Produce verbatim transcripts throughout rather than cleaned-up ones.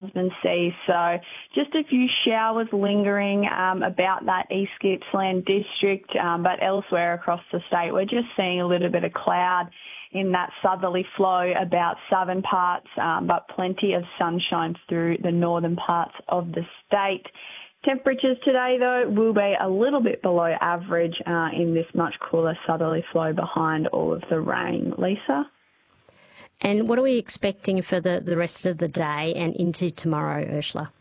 Tasman Sea. So just a few showers lingering um, about that East Gippsland district, um, but elsewhere across the state, we're just seeing a little bit of cloud in that southerly flow about southern parts, um, but plenty of sunshine through the northern parts of the state. Temperatures today, though, will be a little bit below average uh, in this much cooler southerly flow behind all of the rain. Lisa? And what are we expecting for the, the rest of the day and into tomorrow, Ursula?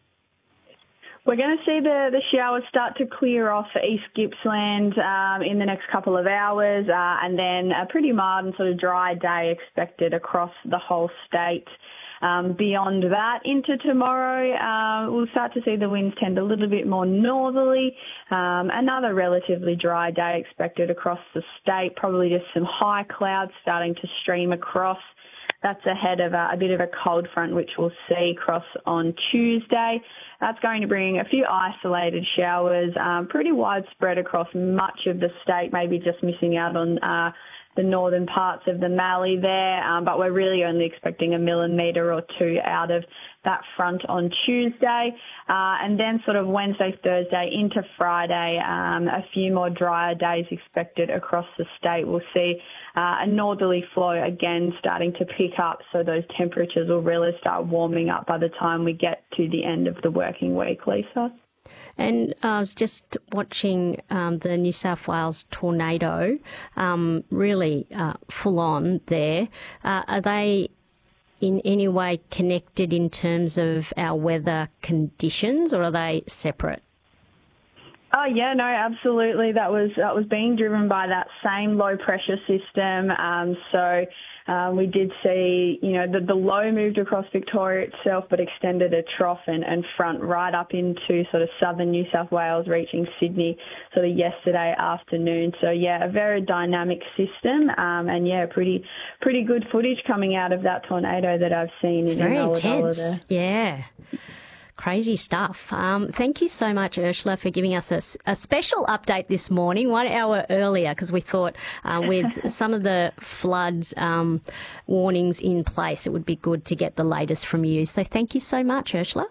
We're going to see the, the showers start to clear off for East Gippsland um, in the next couple of hours, uh, and then a pretty mild and sort of dry day expected across the whole state. Um, beyond that, into tomorrow, uh, we'll start to see the winds tend a little bit more northerly. Um, another relatively dry day expected across the state, probably just some high clouds starting to stream across. That's ahead of a, a bit of a cold front, which we'll see cross on Tuesday. That's going to bring a few isolated showers, um, pretty widespread across much of the state, maybe just missing out on uh, the northern parts of the Mallee there, um, but we're really only expecting a millimetre or two out of that front on Tuesday. Uh, and then sort of Wednesday, Thursday into Friday, um, a few more drier days expected across the state. We'll see uh, a northerly flow again starting to pick up, so those temperatures will really start warming up by the time we get to the end of the working week, Lisa. And I was just watching um, the New South Wales tornado, um, really uh, full on there. Uh, are they in any way connected in terms of our weather conditions, or are they separate? Oh yeah, no, absolutely. That was that was being driven by that same low pressure system. Um, so um, we did see, you know, the, the low moved across Victoria itself, but extended a trough and, and front right up into sort of southern New South Wales, reaching Sydney sort of yesterday afternoon. So yeah, a very dynamic system, um, and yeah, pretty pretty good footage coming out of that tornado that I've seen. It's in very Ulla Ulla intense. Yeah. Crazy stuff. Um, thank you so much, Ursula, for giving us a, a special update this morning, one hour earlier, because we thought uh, with some of the floods um, warnings in place, it would be good to get the latest from you. So thank you so much, Ursula.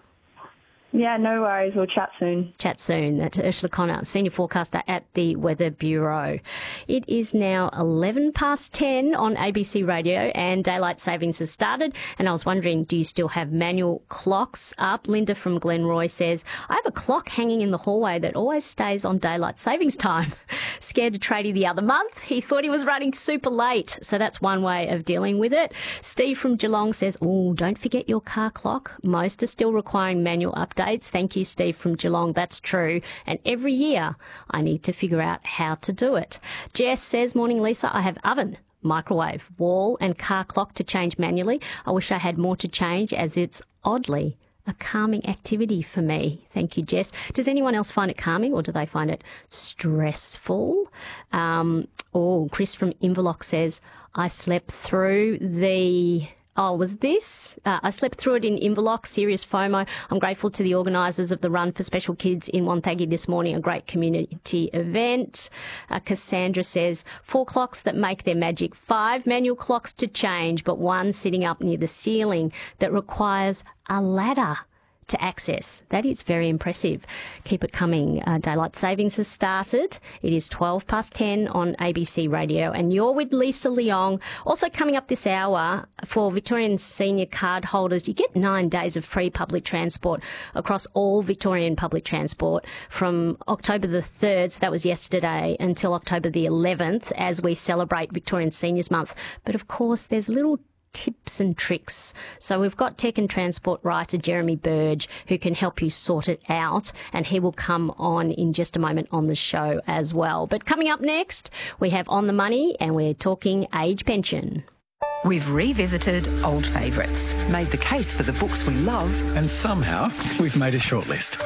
Yeah, no worries. We'll chat soon. Chat soon. That's Ursula Connor, Senior Forecaster at the Weather Bureau. It is now eleven past ten on A B C Radio, and daylight savings has started. And I was wondering, do you still have manual clocks up? Linda from Glenroy says, I have a clock hanging in the hallway that always stays on daylight savings time. Scared a tradie the other month. He thought he was running super late. So that's one way of dealing with it. Steve from Geelong says, oh, don't forget your car clock. Most are still requiring manual updates. Thank you, Steve from Geelong. That's true. And every year I need to figure out how to do it. Jess says, morning, Lisa, I have oven, microwave, wall and car clock to change manually. I wish I had more to change, as it's oddly a calming activity for me. Thank you, Jess. Does anyone else find it calming, or do they find it stressful? Um, oh, Chris from Inverloch says, I slept through the... Oh, was this? Uh, I slept through it in Inverloch, serious FOMO. I'm grateful to the organisers of the Run for Special Kids in Wonthaggi this morning, a great community event. Uh, Cassandra says, four clocks that make their magic, five manual clocks to change, but one sitting up near the ceiling that requires a ladder to access. That is very impressive. Keep it coming. Uh, daylight savings has started. It is twelve past ten on A B C Radio, and you're with Lisa Leong. Also coming up this hour, for Victorian senior card holders, you get nine days of free public transport across all Victorian public transport from October the third, so that was yesterday, until October the eleventh, as we celebrate Victorian Seniors Month. But of course, there's little tips and tricks. So we've got tech and transport writer Jeremy Burge, who can help you sort it out, and he will come on in just a moment on the show as well. But coming up next, we have On the Money, and we're talking age pension. We've revisited old favourites, made the case for the books we love, and somehow we've made a shortlist.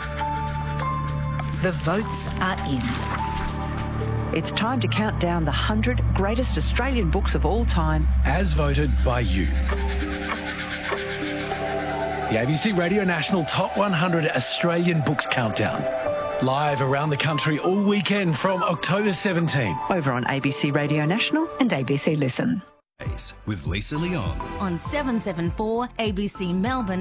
The votes are in. It's time to count down the one hundred greatest Australian books of all time, as voted by you. The A B C Radio National Top one hundred Australian Books Countdown. Live around the country all weekend from October seventeenth. Over on A B C Radio National and A B C Listen. With Lisa Leong on seven seven four A B C Melbourne.